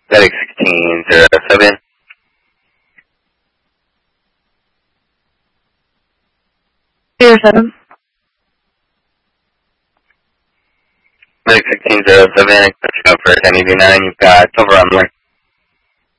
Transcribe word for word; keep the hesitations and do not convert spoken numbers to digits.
Medic sixteen zero seven. Zero seven. Medic sixteen zero seven, expecting up for ten eighty-nine, you've got Silver on the line.